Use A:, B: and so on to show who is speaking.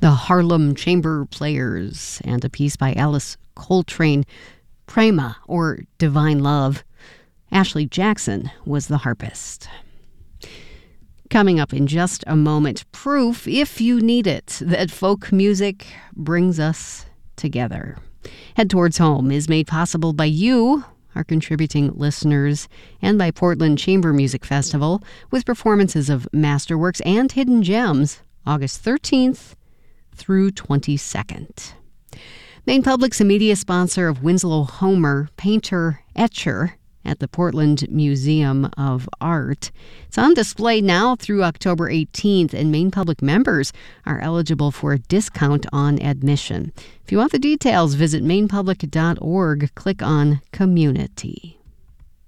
A: the Harlem Chamber Players, and a piece by Alice Coltrane, Prema, or Divine Love. Ashley Jackson was the harpist. Coming up in just a moment, proof, if you need it, that folk music brings us together. Head Towards Home is made possible by you, our contributing listeners, and by Portland Chamber Music Festival, with performances of Masterworks and Hidden Gems, August 13th through 22nd. Maine Public's a media sponsor of Winslow Homer, painter, etcher, at the Portland Museum of Art. It's on display now through October 18th, and Maine Public members are eligible for a discount on admission. If you want the details, visit mainepublic.org, click on Community.